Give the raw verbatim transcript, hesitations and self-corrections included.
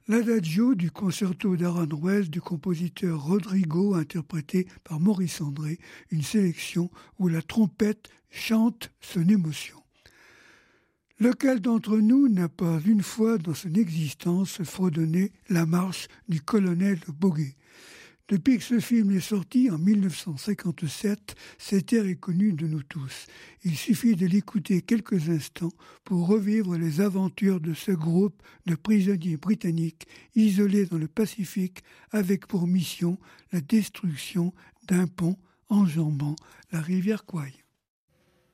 L'adagio du concerto d'Aranjuez du compositeur Rodrigo, interprété par Maurice André, une sélection où la trompette chante son émotion. Lequel d'entre nous n'a pas une fois dans son existence fredonné la marche du colonel Boguet? Depuis que ce film est sorti en mille neuf cent cinquante-sept, cet air est connu de nous tous. Il suffit de l'écouter quelques instants pour revivre les aventures de ce groupe de prisonniers britanniques isolés dans le Pacifique avec pour mission la destruction d'un pont enjambant la rivière Kwai.